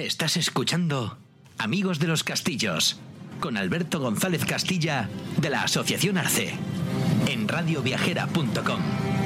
Estás escuchando Amigos de los Castillos con Alberto González Castilla de la Asociación Arce en radioviajera.com.